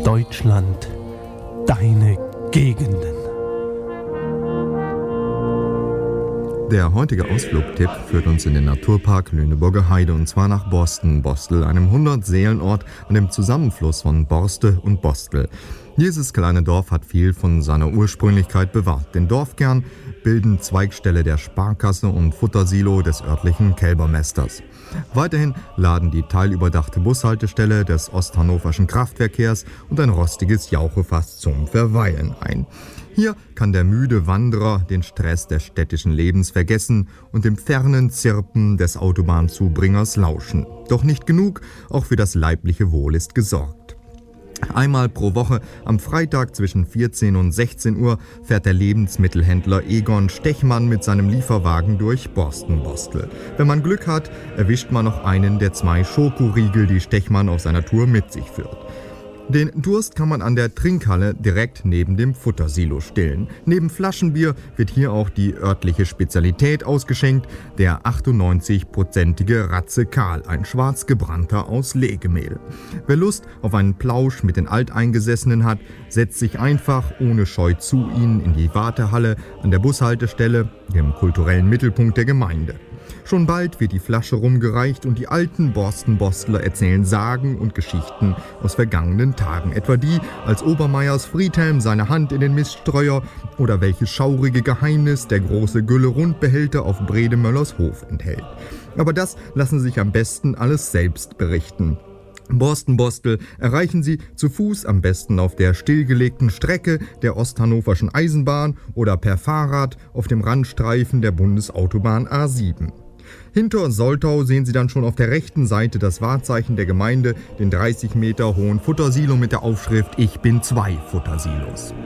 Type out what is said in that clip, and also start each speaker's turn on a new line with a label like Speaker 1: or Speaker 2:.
Speaker 1: Deutschland, deine Gegenden.
Speaker 2: Der heutige Ausflugtipp führt uns in den Naturpark Lüneburger Heide und zwar nach Borsten-Bostel, einem 100-Seelen-Ort an dem Zusammenfluss von Borste und Bostel. Dieses kleine Dorf hat viel von seiner Ursprünglichkeit bewahrt. Den Dorfkern bilden Zweigstelle der Sparkasse und Futtersilo des örtlichen Kälbermesters. Weiterhin laden die teilüberdachte Bushaltestelle des Osthannoverschen Kraftverkehrs und ein rostiges Jauchefass zum Verweilen ein. Hier kann der müde Wanderer den Stress des städtischen Lebens vergessen und dem fernen Zirpen des Autobahnzubringers lauschen. Doch nicht genug, auch für das leibliche Wohl ist gesorgt. Einmal pro Woche am Freitag zwischen 14 und 16 Uhr fährt der Lebensmittelhändler Egon Stechmann mit seinem Lieferwagen durch Borsten-Bostel. Wenn man Glück hat, erwischt man noch einen der 2 Schokoriegel, die Stechmann auf seiner Tour mit sich führt. Den Durst kann man an der Trinkhalle direkt neben dem Futtersilo stillen. Neben Flaschenbier wird hier auch die örtliche Spezialität ausgeschenkt, der 98-prozentige Ratze Kahl, ein schwarz gebrannter aus Legemehl. Wer Lust auf einen Plausch mit den Alteingesessenen hat, setzt sich einfach ohne Scheu zu ihnen in die Wartehalle an der Bushaltestelle, dem kulturellen Mittelpunkt der Gemeinde. Schon bald wird die Flasche rumgereicht und die alten Borsten-Bostler erzählen Sagen und Geschichten aus vergangenen Tagen. Etwa die, als Obermeiers Friedhelm seine Hand in den Miststreuer oder welches schaurige Geheimnis der große Gülle-Rundbehälter auf Bredemöllers Hof enthält. Aber das lassen sich am besten alles selbst berichten. Borsten-Bostel erreichen Sie zu Fuß am besten auf der stillgelegten Strecke der Osthannoverschen Eisenbahn oder per Fahrrad auf dem Randstreifen der Bundesautobahn A7. Hinter Soltau sehen Sie dann schon auf der rechten Seite das Wahrzeichen der Gemeinde, den 30 Meter hohen Futtersilo mit der Aufschrift „Ich bin 2 Futtersilos".